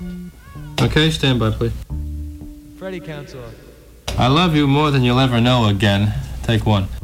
Okay, stand by, please. Freddie, counselor. I love you more than you'll ever know again. Take one.